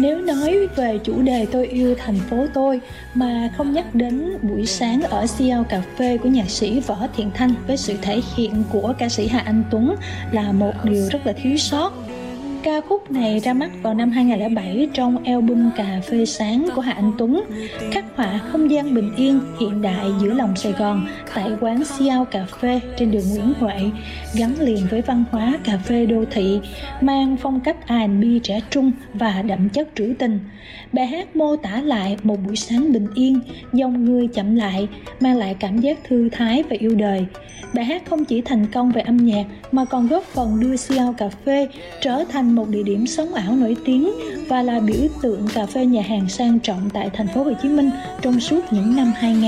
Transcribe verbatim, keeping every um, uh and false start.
Nếu nói về chủ đề tôi yêu thành phố tôi mà không nhắc đến buổi sáng ở Sia Cà Phê của nhạc sĩ Võ Thiện Thanh với sự thể hiện của ca sĩ Hà Anh Tuấn là một điều rất là thiếu sót. Ca khúc này ra mắt vào năm hai không không bảy trong album Cà Phê Sáng của Hà Anh Tuấn, khắc họa không gian bình yên, hiện đại giữa lòng Sài Gòn tại quán Sia Cà Phê trên đường Nguyễn Huệ, gắn liền với văn hóa cà phê đô thị, mang phong cách R and B trẻ trung và đậm chất trữ tình. Bài hát mô tả lại một buổi sáng bình yên, dòng người chậm lại, mang lại cảm giác thư thái và yêu đời. Bài hát không chỉ thành công về âm nhạc mà còn góp phần đưa Sia Cà Phê trở thành một địa điểm sống ảo nổi tiếng và là biểu tượng cà phê nhà hàng sang trọng tại thành phố Hồ Chí Minh trong suốt những năm hai nghìn.